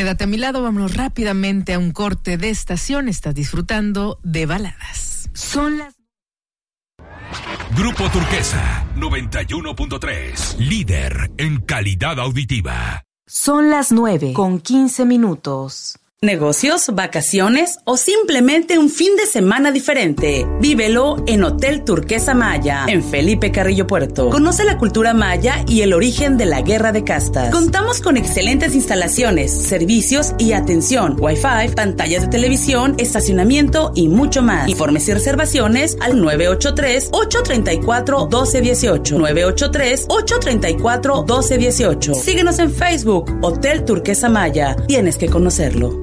Quédate a mi lado, vámonos rápidamente a un corte de estación. Estás disfrutando de baladas. Son las... Grupo Turquesa 91.3, líder en calidad auditiva. Son las 9:15. Negocios, vacaciones o simplemente un fin de semana diferente. Vívelo en Hotel Turquesa Maya, en Felipe Carrillo Puerto. Conoce la cultura maya y el origen de la guerra de castas. Contamos con excelentes instalaciones, servicios y atención, Wi-Fi, pantallas de televisión, estacionamiento y mucho más. Informes y reservaciones al 983-834-1218. 983-834-1218. Síguenos en Facebook, Hotel Turquesa Maya. Tienes que conocerlo.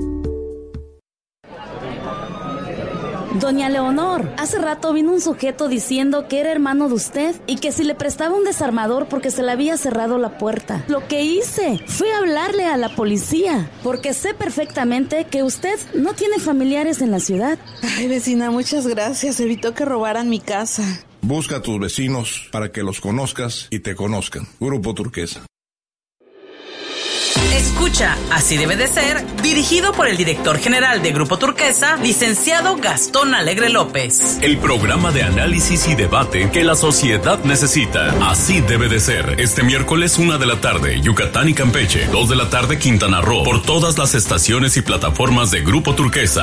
Doña Leonor, hace rato vino un sujeto diciendo que era hermano de usted y que si le prestaba un desarmador porque se le había cerrado la puerta. Lo que hice fue hablarle a la policía, porque sé perfectamente que usted no tiene familiares en la ciudad. Ay, vecina, muchas gracias. Evitó que robaran mi casa. Busca a tus vecinos para que los conozcas y te conozcan. Grupo Turquesa. Escucha, Así debe de ser, dirigido por el director general de Grupo Turquesa, licenciado Gastón Alegre López. El programa de análisis y debate que la sociedad necesita. Así debe de ser. Este miércoles 1 de la tarde, Yucatán y Campeche. 2 de la tarde, Quintana Roo. Por todas las estaciones y plataformas de Grupo Turquesa.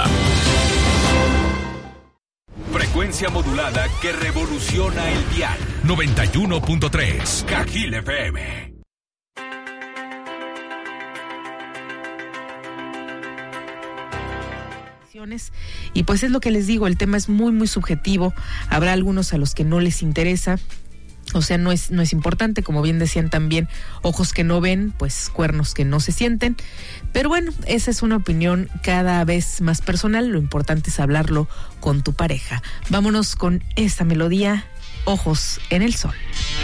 Frecuencia modulada que revoluciona el dial. 91.3, Cajil FM. Y pues es lo que les digo, el tema es muy, muy subjetivo. Habrá algunos a los que no les interesa. O sea, no es importante, como bien decían también, ojos que no ven, pues cuernos que no se sienten. Pero bueno, esa es una opinión cada vez más personal. Lo importante es hablarlo con tu pareja. Vámonos con esta melodía, Ojos en el Sol.